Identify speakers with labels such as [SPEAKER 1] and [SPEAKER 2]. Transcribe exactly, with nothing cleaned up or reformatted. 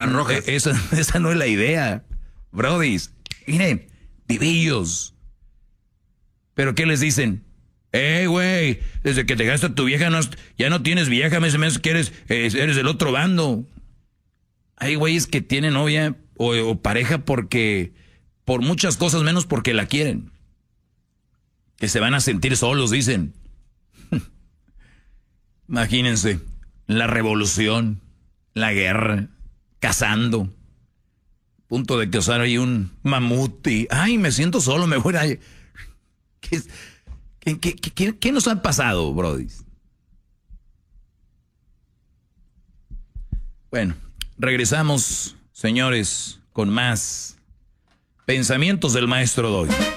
[SPEAKER 1] rojas.
[SPEAKER 2] Esa, esa no es la idea, brodis. Miren, vivillos. ¿Pero qué les dicen? Eh, güey, desde que te gastas tu vieja no, ya no tienes vieja, me hace que eres, eh, eres del otro bando. Hay güeyes que tienen novia o, o pareja porque, por muchas cosas menos porque la quieren. Que se van a sentir solos, dicen. Imagínense, la revolución, la guerra, cazando. Punto de cazar ahí un mamut y, ay, me siento solo, me voy a... ¿Qué, qué, qué, qué, qué nos ha pasado, brody? Bueno, regresamos, señores, con más pensamientos del maestro Doggy.